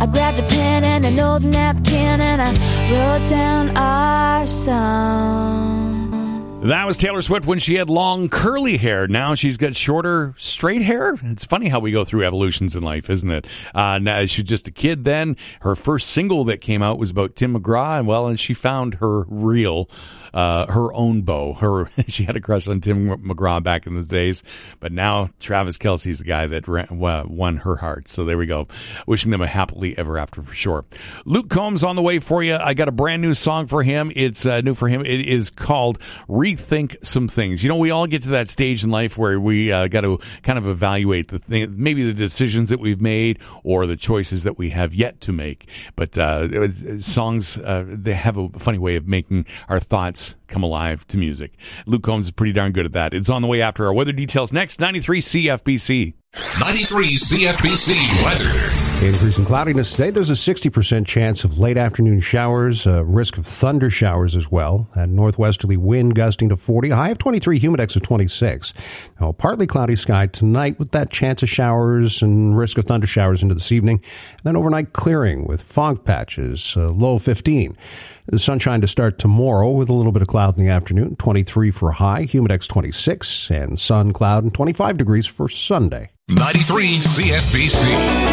I grabbed a pen and an old napkin and I wrote down our song. That was Taylor Swift when she had long curly hair. Now she's got shorter straight hair. It's funny how we go through evolutions in life, isn't it? Now she was just a kid then. Her first single that came out was about Tim McGraw, and she found her her own beau. She had a crush on Tim McGraw back in those days, but now Travis Kelce's the guy that won her heart. So there we go. Wishing them a happily ever after for sure. Luke Combs on the way for you. I got a brand new song for him. It's new for him. It is called Rethink Some Things. You know, we all get to that stage in life where we got to kind of evaluate maybe the decisions that we've made or the choices that we have yet to make. But songs, they have a funny way of making our thoughts come alive to music. Luke Combs is pretty darn good at that. It's on the way after our weather details next. 93 CFBC. 93 CFBC weather. Increasing cloudiness today. There's a 60% chance of late afternoon showers, risk of thunder showers as well, and northwesterly wind gusting to 40, high of 23, humidex of 26. Now, partly cloudy sky tonight with that chance of showers and risk of thunder showers into this evening. And then overnight clearing with fog patches, low 15. The sunshine to start tomorrow with a little bit of cloud in the afternoon, 23 for high, humidex 26, and sun, cloud, and 25 degrees for Sunday. 93 CFBC.